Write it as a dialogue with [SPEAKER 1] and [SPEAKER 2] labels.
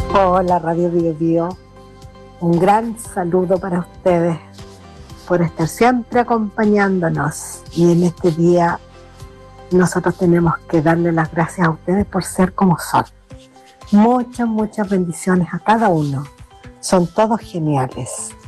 [SPEAKER 1] Hola Radio Bio Bio, un gran saludo para ustedes por estar siempre acompañándonos, y en este día nosotros tenemos que darle las gracias a ustedes por ser como son. Muchas bendiciones a cada uno, son todos geniales.